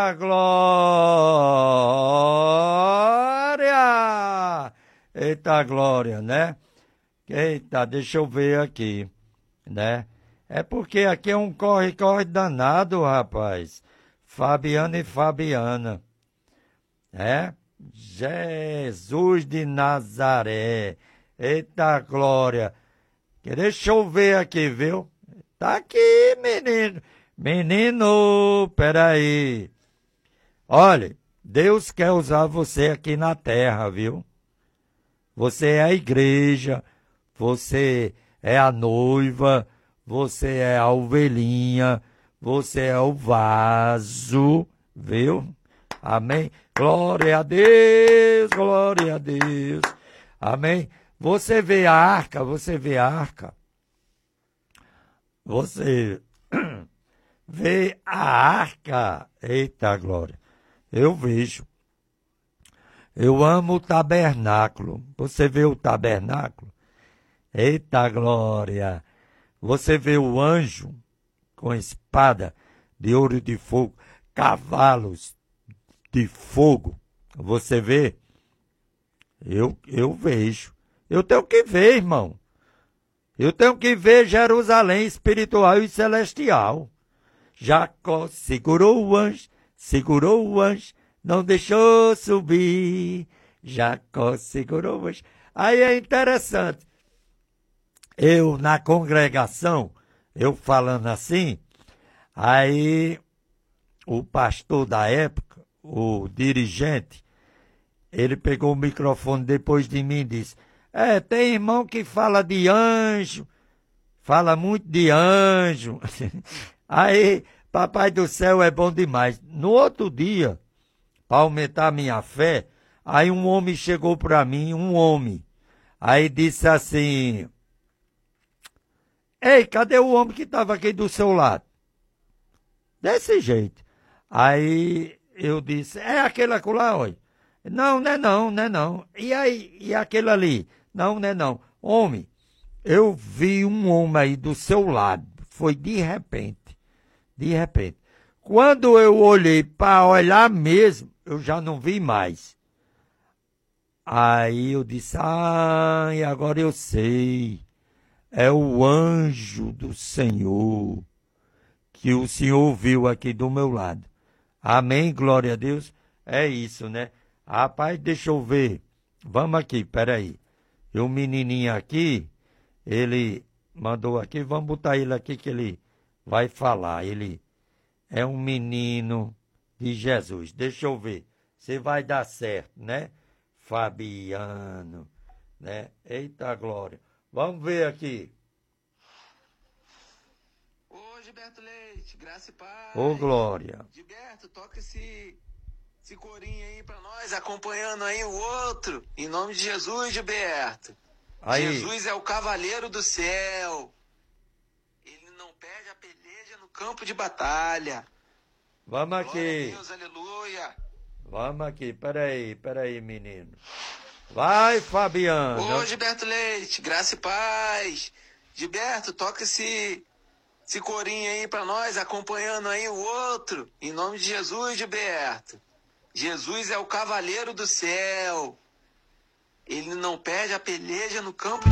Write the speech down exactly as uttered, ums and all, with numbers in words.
Eita glória! Eita glória, né? Eita, deixa eu ver aqui, né? É porque aqui é um corre-corre danado, rapaz. Fabiana e Fabiana, é? Jesus de Nazaré. Eita glória. Deixa eu ver aqui, viu? Tá aqui, menino. Menino, peraí. Olha, Deus quer usar você aqui na terra, viu? Você é a igreja, você é a noiva, você é a ovelhinha, você é o vaso, viu? Amém? Glória a Deus, glória a Deus. Amém? Você vê a arca, você vê a arca. Você vê a arca. Eita glória. Eu vejo. Eu amo o tabernáculo. Você vê o tabernáculo? Eita glória. Você vê o anjo com espada de ouro de fogo, cavalos de fogo. Você vê? Eu, eu vejo. Eu tenho que ver, irmão. Eu tenho que ver Jerusalém espiritual e celestial. Jacó segurou o anjo, segurou o anjo, não deixou subir. Jacó segurou o anjo. Aí é interessante. Eu, na congregação, eu falando assim, aí o pastor da época, o dirigente, ele pegou o microfone depois de mim e disse, é, tem irmão que fala de anjo, fala muito de anjo. Aí, papai do céu é bom demais. No outro dia, para aumentar a minha fé, aí um homem chegou para mim, um homem, aí disse assim, ei, cadê o homem que estava aqui do seu lado? Desse jeito. Aí eu disse, é aquele acolá, olha. Não, não é não, não é não. E aí, e aquele ali? Não, não é não. Homem, eu vi um homem aí do seu lado. Foi de repente. De repente. Quando eu olhei para olhar mesmo, eu já não vi mais. Aí eu disse, ah, e agora eu sei. É o anjo do Senhor que o Senhor viu aqui do meu lado. Amém, glória a Deus. É isso, né? Rapaz, deixa eu ver. Vamos aqui, peraí. E o menininho aqui, ele mandou aqui, vamos botar ele aqui que ele vai falar. Ele é um menino de Jesus. Deixa eu ver. Se vai dar certo, né? Fabiano, né? Eita glória. Vamos ver aqui. Ô, Gilberto Leite, graça e paz. Ô, glória. Gilberto, toca esse, esse corinho aí pra nós, acompanhando aí o outro. Em nome de Jesus, Gilberto. Aí. Jesus é o cavaleiro do céu. Ele não perde a peleja no campo de batalha. Vamos aqui. Glória a Deus, aleluia. Vamos aqui, peraí, peraí, menino. Vai, Fabiano. Ô, Gilberto Leite, graça e paz. Gilberto, toca esse, esse corinho aí pra nós, acompanhando aí o outro. Em nome de Jesus, Gilberto. Jesus é o cavaleiro do céu. Ele não perde a peleja no campo de